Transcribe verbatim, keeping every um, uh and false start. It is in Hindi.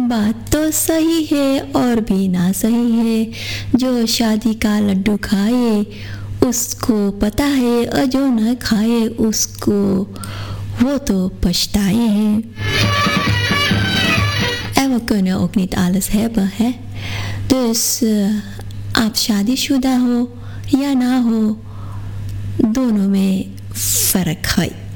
बात तो सही है और भी ना सही है, जो शादी का लड्डू खाए उसको पता है, और जो न खाए उसको वो तो पछताए हैं. En we kunnen ook niet alles hebben, hè? Dus uh, आप शादीशुदा हो या ना हो, दोनों में फ़र्क है.